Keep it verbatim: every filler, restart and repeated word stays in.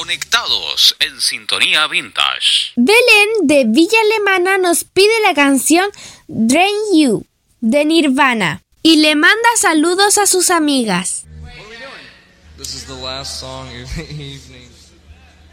Conectados en Sintonía Vintage. Belén de Villa Alemana nos pide la canción Drain You de Nirvana y le manda saludos a sus amigas. This is the last song of the evening.